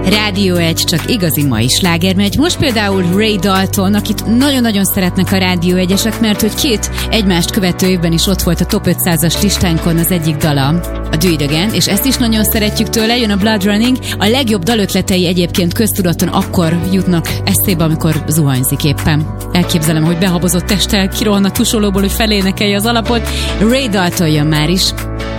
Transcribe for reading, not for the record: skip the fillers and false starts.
Rádió 1, csak igazi mai sláger megy. Most például Ray Dalton, akit nagyon-nagyon szeretnek a Rádió 1-esek, mert hogy 2 egymást követő évben is ott volt a Top 500-as listánkon az egyik dala, a Dühidegen, és ezt is nagyon szeretjük tőle, jön a Blood Running. A legjobb dalötletei egyébként köztudaton akkor jutnak eszébe, amikor zuhanyzik éppen. Elképzelem, hogy behabozott testtel kirohan a tusolóból, hogy felénekelje az alapot. Ray Dalton jön már is.